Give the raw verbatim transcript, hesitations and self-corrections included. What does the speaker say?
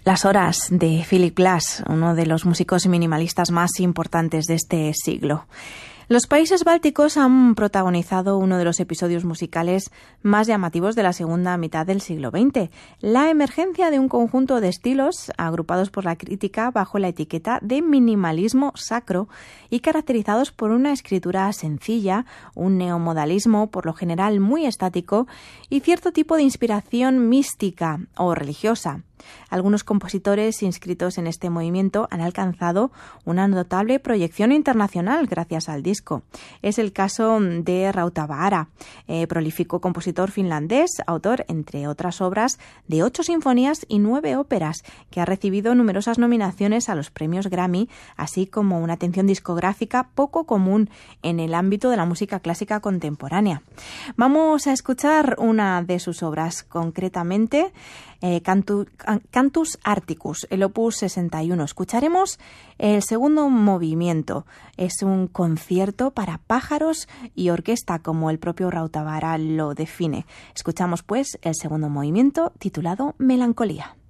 Las horas de Philip Glass, uno de los músicos minimalistas más importantes de este siglo. Los países bálticos han protagonizado uno de los episodios musicales más llamativos de la segunda mitad del siglo veinte, la emergencia de un conjunto de estilos agrupados por la crítica bajo la etiqueta de minimalismo sacro y caracterizados por una escritura sencilla, un neomodalismo por lo general muy estático y cierto tipo de inspiración mística o religiosa. Algunos compositores inscritos en este movimiento han alcanzado una notable proyección internacional gracias al disco. Es el caso de Rautavaara, eh, prolífico compositor finlandés, autor, entre otras obras, de ocho sinfonías y nueve óperas, que ha recibido numerosas nominaciones a los premios Grammy, así como una atención discográfica poco común en el ámbito de la música clásica contemporánea. Vamos a escuchar una de sus obras, concretamente Eh, Cantu, Cantus Arcticus, el opus sesenta y uno. Escucharemos el segundo movimiento. Es un concierto para pájaros y orquesta, como el propio Rautavaara lo define. Escuchamos pues el segundo movimiento, titulado Melancolía.